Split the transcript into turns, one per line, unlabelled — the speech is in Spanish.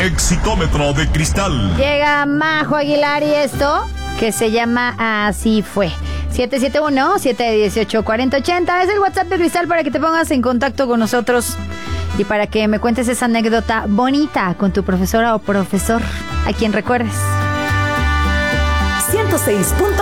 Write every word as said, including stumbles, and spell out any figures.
Exitómetro de cristal.
Llega Majo Aguilar y esto que se llama Así Fue. siete siete uno, siete uno ocho, cuatro cero ocho cero es el WhatsApp de Cristal para que te pongas en contacto con nosotros y para que me cuentes esa anécdota bonita con tu profesora o profesor, a quien recuerdes.
ciento seis punto